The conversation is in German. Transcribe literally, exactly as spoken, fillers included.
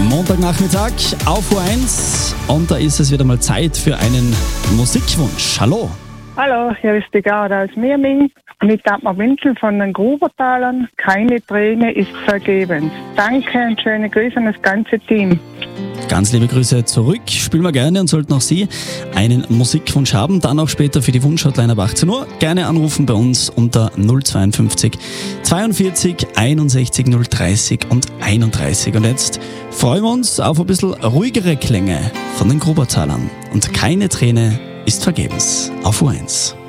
Montagnachmittag auf U eins und da ist es wieder mal Zeit für einen Musikwunsch. Hallo. Hallo, hier ist die Garda aus Mirming mit Dagmar Winkel von den Grubertalern. Keine Träne ist vergebens. Danke und schöne Grüße an das ganze Team. Ganz liebe Grüße zurück. Spielen wir gerne und sollten auch Sie einen Musikwunsch haben, dann auch später für die Wunschhotline ab achtzehn Uhr. Gerne anrufen bei uns unter null zweiundfünfzig zweiundvierzig einundsechzig null dreißig und einunddreißig. Und jetzt freuen wir uns auf ein bisschen ruhigere Klänge von den Grubertalern. Und keine Träne ist vergebens auf U eins.